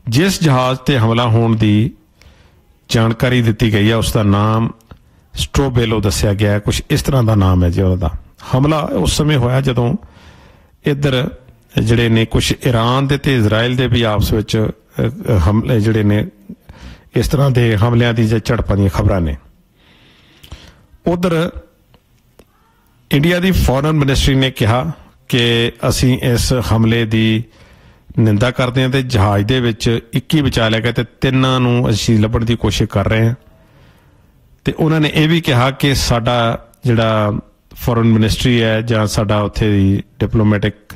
जिस जहाज़ ते हमला होने की जानकारी दी गई है उसका नाम स्ट्रोबेलो दस्या गया है, कुछ इस तरह का नाम है जी उहदा। हमला उस समय होया जदों इधर जिहड़े ने कुछ ईरान दे ते इजराइल दे भी आपस विच हमले जिहड़े ने इस तरह के हमलियां दी झड़पां दी खबरां ने। उधर इंडिया की फॉरेन मिनिस्ट्री ने कहा कि असी इस हमले की निंदा करते हैं, तो जहाज दे विच 21 बचा लिया गया, तो 3 नूं असीं लभण की कोशिश कर रहे हैं। तो उन्होंने यह भी कहा कि साडा जिहड़ा फॉरेन मिनिस्ट्री है जां साडा उत्थे दी डिप्लोमैटिक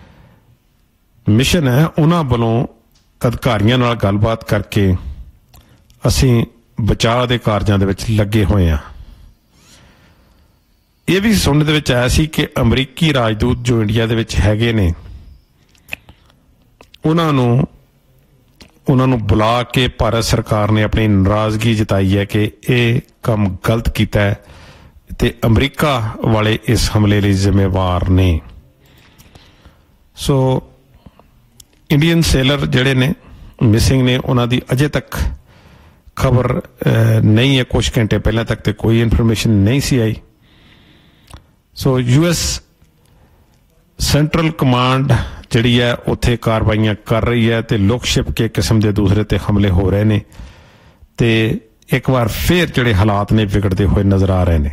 मिशन है, उन्हां वल्लों अधिकारियों नाल गलबात करके असीं बचाव के कार्यां दे विच लगे हुए हैं। यह भी सुनने दे विच आया सी कि अमरीकी राजदूत जो इंडिया दे विच हैगे ने उन्होंने बुला के भारत सरकार ने अपनी नाराजगी जताई है कि यह काम गलत किया है, ते अमरीका वाले इस हमले लिए जिम्मेवार ने। सो इंडियन सेलर जिहड़े ने मिसिंग ने, उन्हां दी अजे तक खबर नहीं है। कुछ घंटे पहले तक तो कोई इन्फॉर्मेशन नहीं सी आई। सो यूएस सेंट्रल कमांड जिहड़ी है उत्थे कार्रवाइयां कर रही है, तो लुक छिप के किस्म के दूसरे ते हमले हो रहे हैं, तो एक बार फिर जिहड़े हालात ने बिगड़ते हुए नज़र आ रहे हैं।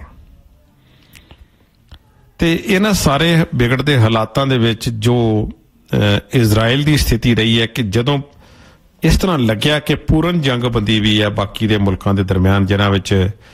तो इन्हां सारे बिगड़ते हालातों दे विच जो इजराइल की स्थिति रही है कि जदों इस तरह लग्या कि पूर्ण जंगबंदी भी है बाकी दे मुल्कां दे दरम्यान, जिन्हां विच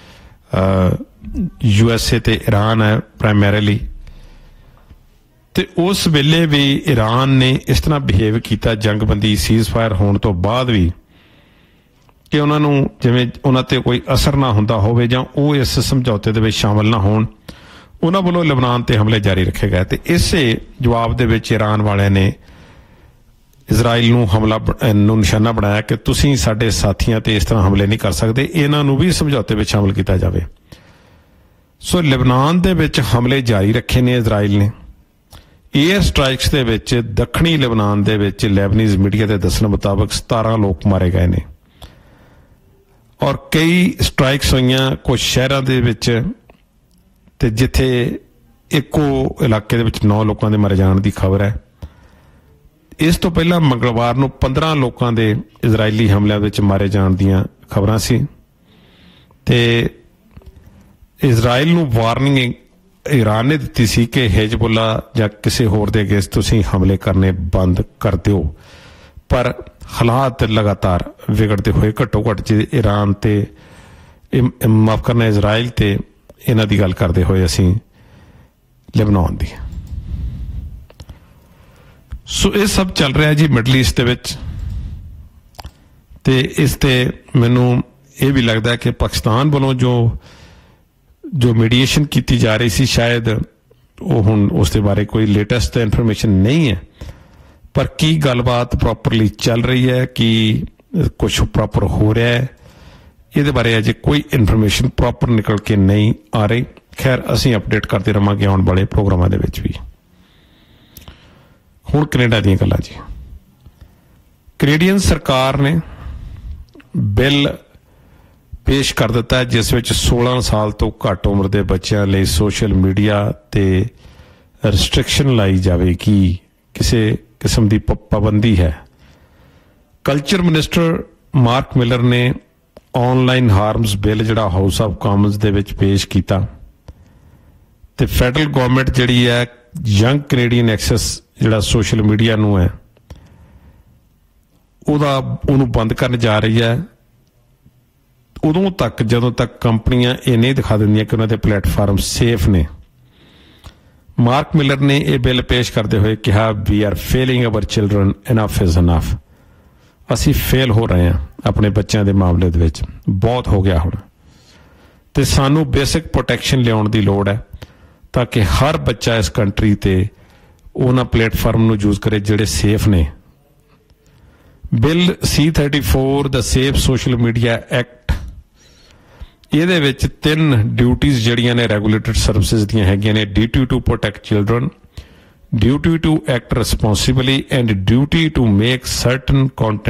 यूएसए ते ईरान है प्राइमरीली, तो उस वेले भी ईरान ने इस तरह बिहेव किया जंगबंदी सीज फायर होने तो बाद भी कि उन्होंने जिवें उन्हां ते कोई असर ना हुंदा होवे जां वो इस समझौते दे विच शामिल ना होण, उन्हां वल्लों लबनान ते हमले जारी रखे गए। तो इसे जवाब दे विच ईरान वाले ने इजराइल नूं हमला नूं निशाना बनाया कि तुसीं साडे साथियां ते इस तरह हमले नहीं कर सकते, इन्हां नूं भी समझौते विच शामिल किया जावे। सो लबनान दे विच हमले जारी रखे ने इजराइल ने। एयर स्ट्राइक्स दे विच दक्षिणी लबनान दे विच लेबनीज मीडिया के दस्सण मुताबक 17 लोग मारे गए ने और कई स्ट्राइक्स होईयां कुछ शहरों के विच, ते जिथे इको इलाके दे विच 9 लोगों के मारे जाने की खबर है। इस तो पहला मंगलवार नूं 15 लोगों के इजरायली हमलों विच मारे जाने दीयां खबरां सी, ते इजराइल नूं वार्निंग ईरान ने दी सी कि हिजबुल्ला या किसी होर दे अगेंस्ट तुसीं हमले करने बंद कर दिओ, पर हालात लगातार बिगड़ते हुए घट्टो घट्ट जे ईरान ते माफ करना इजराइल ते इन्हां दी गल करदे होए असीं लेबनान दी। सो ये सब चल रहा है जी मिडल ईस्ट दे विच, ते इस ते मैनूं ये भी लगता है कि पाकिस्तान वालों जो मीडिएशन की जा रही सी, शायद वो हुण उसके बारे कोई लेटेस्ट इन्फॉर्मेशन नहीं है, पर की गलबात प्रॉपरली चल रही है कि कुछ प्रॉपर हो रहा है, ये बारे अजे कोई इन्फॉर्मेशन प्रॉपर निकल के नहीं आ रही। खैर असीं अपडेट करते रहांगे आने वाले प्रोग्रामां दे विच भी। हुण कनेडा दीयां गल्लां जी। कनेडियन सरकार ने बिल पेश कर दिता है जिस विच 16 साल तो घट उम्र के बच्चों लिए सोशल मीडिया ते रिस्ट्रिक्शन लाई जाएगी, किसी किस्म की पाबंदी है। कल्चर मिनिस्टर मार्क मिलर ने ऑनलाइन हार्म्स बिल जिहड़ा हाउस ऑफ कॉमन्स दे विच पेश किया, ते फैडरल गवर्नमेंट जिहड़ी है यंग कनेडियन एक्सेस जिहड़ा सोशल मीडिया नूं है उहनूं बंद करन जा रही है उदों तक जदों तक कंपनियां ये नहीं दिखा दिंदियां कि उन्होंने प्लेटफार्म सेफ ने। मार्क मिलर ने यह बिल पेश करते हुए कहा, we are failing our children, enough is enough. असी फेल हो रहे हैं अपने बच्चों के मामले दे विच, बहुत हो गया हुण, ते सानू बेसिक प्रोटैक्शन लियाउण दी लोड़ है ताकि हर बच्चा इस कंट्री ते उन्हां प्लेटफार्म नूं यूज करे जिहड़े सेफ ने। Bill C-34 the safe social media act, ਇਹਦੇ ਵਿੱਚ 3 ਡਿਊਟੀਜ਼ ਜਿਹੜੀਆਂ ਨੇ ਰੈਗੂਲੇਟਡ ਸਰਵਿਸਿਜ਼ ਦੀਆਂ ਹੈਗੀਆਂ ਨੇ, duty to protect children, duty to act ਰਿਸਪੌਂਸਿਬਲੀ and duty to make certain content